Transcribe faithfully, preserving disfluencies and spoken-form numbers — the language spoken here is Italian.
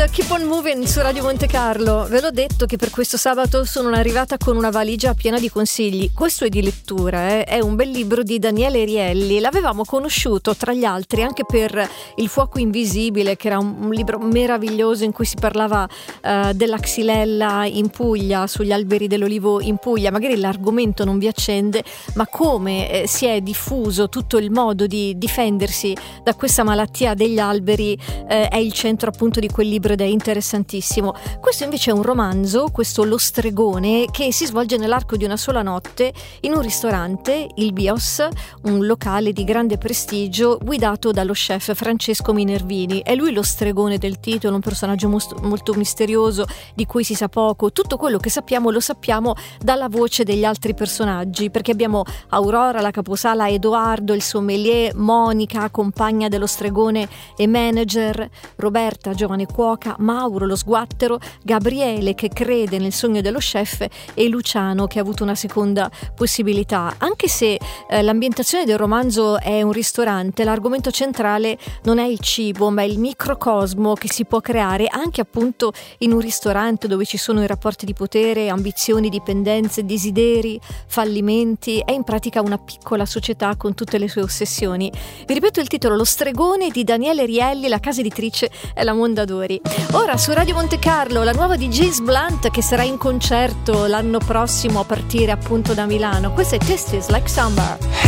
Keep on Moving su Radio Monte Carlo. Ve l'ho detto che per questo sabato sono arrivata con una valigia piena di consigli. Questo è di lettura, eh? È un bel libro di Daniele Rielli. L'avevamo conosciuto tra gli altri anche per Il fuoco invisibile, che era un, un libro meraviglioso in cui si parlava uh, della xylella in Puglia, sugli alberi dell'olivo in Puglia. Magari l'argomento non vi accende, ma come eh, si è diffuso tutto il modo di difendersi da questa malattia degli alberi eh, è il centro appunto di quel libro ed è interessantissimo. Questo invece è un romanzo, questo Lo stregone, che si svolge nell'arco di una sola notte in un ristorante, il Bios, un locale di grande prestigio guidato dallo chef Francesco Minervini. È lui lo stregone del titolo, un personaggio most- molto misterioso di cui si sa poco. Tutto quello che sappiamo lo sappiamo dalla voce degli altri personaggi, perché abbiamo Aurora, la caposala, Edoardo, il sommelier, Monica, compagna dello stregone e manager, Roberta, giovane cuoca, Mauro, lo sguattero, Gabriele, che crede nel sogno dello chef, e Luciano, che ha avuto una seconda possibilità. Anche se eh, l'ambientazione del romanzo è un ristorante, l'argomento centrale non è il cibo, ma il microcosmo che si può creare anche appunto in un ristorante, dove ci sono i rapporti di potere, ambizioni, dipendenze, desideri, fallimenti. È in pratica una piccola società con tutte le sue ossessioni. Vi ripeto il titolo: Lo stregone di Daniele Rielli, la casa editrice è la Mondadori. Ora su Radio Monte Carlo la nuova di James Blunt, che sarà in concerto l'anno prossimo a partire appunto da Milano. Questo è Tastes Like Summer.